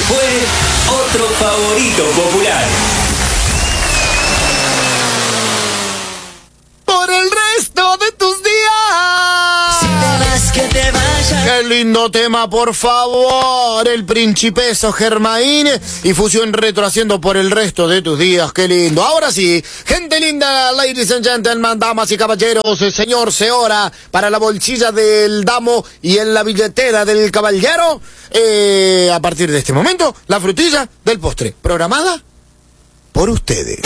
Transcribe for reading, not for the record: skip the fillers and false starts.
fue otro favorito popular. Por el resto de tus días. Si te vas, que te vayas. Qué lindo tema, por favor. El Principeso Germain y Fusión Retro haciendo Por el resto de tus días. Qué lindo. Ahora sí, gente linda, ladies and gentlemen, damas y caballeros, señor Seora, para la bolsilla del damo y en la billetera del caballero. A partir de este momento, la frutilla del postre, programada por ustedes.